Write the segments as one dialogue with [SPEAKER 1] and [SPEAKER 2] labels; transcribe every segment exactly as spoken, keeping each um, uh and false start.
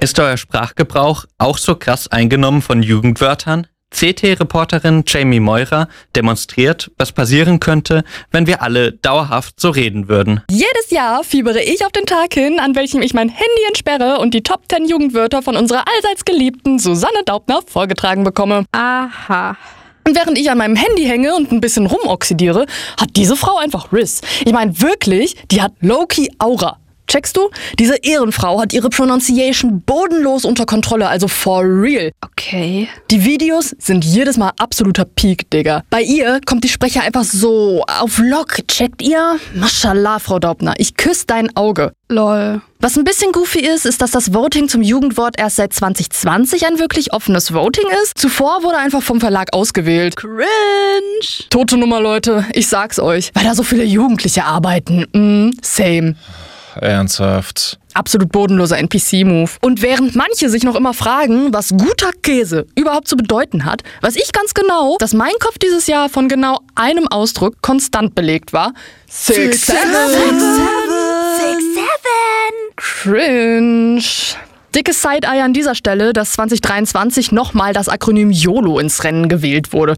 [SPEAKER 1] Ist euer Sprachgebrauch auch so krass eingenommen von Jugendwörtern? C T-Reporterin Jamie Meurer demonstriert, was passieren könnte, wenn wir alle dauerhaft so reden würden.
[SPEAKER 2] Jedes Jahr fiebere ich auf den Tag hin, an welchem ich mein Handy entsperre und die Top zehn Jugendwörter von unserer allseits geliebten Susanne Daubner vorgetragen bekomme.
[SPEAKER 3] Aha.
[SPEAKER 2] Und während ich an meinem Handy hänge und ein bisschen rumoxidiere, hat diese Frau einfach Riss. Ich meine wirklich, die hat low-key Aura. Checkst du? Diese Ehrenfrau hat ihre Pronunciation bodenlos unter Kontrolle, also for real.
[SPEAKER 3] Okay.
[SPEAKER 2] Die Videos sind jedes Mal absoluter Peak, Digga. Bei ihr kommt die Sprecher einfach so auf Lock. Checkt ihr? Mashallah, Frau Daubner, ich küsse dein Auge.
[SPEAKER 3] Lol.
[SPEAKER 2] Was ein bisschen goofy ist, ist, dass das Voting zum Jugendwort erst seit zwanzig zwanzig ein wirklich offenes Voting ist. Zuvor wurde einfach vom Verlag ausgewählt.
[SPEAKER 3] Cringe.
[SPEAKER 2] Tote Nummer, Leute, ich sag's euch. Weil da so viele Jugendliche arbeiten. Mm, same.
[SPEAKER 4] Ernsthaft.
[SPEAKER 2] Absolut bodenloser N P C-Move. Und während manche sich noch immer fragen, was guter Käse überhaupt zu bedeuten hat, weiß ich ganz genau, dass mein Kopf dieses Jahr von genau einem Ausdruck konstant belegt war. Six, seven.
[SPEAKER 3] Six, seven.
[SPEAKER 2] Cringe. Dickes Side-Eye an dieser Stelle, dass zwanzig dreiundzwanzig nochmal das Akronym YOLO ins Rennen gewählt wurde.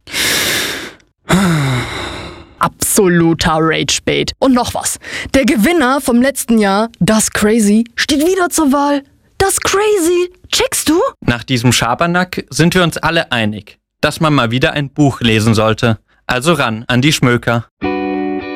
[SPEAKER 2] Absoluter Rage-Bait. Und noch was. Der Gewinner vom letzten Jahr, Das Crazy, steht wieder zur Wahl. Das Crazy. Checkst du?
[SPEAKER 1] Nach diesem Schabernack sind wir uns alle einig, dass man mal wieder ein Buch lesen sollte. Also ran an die Schmöker.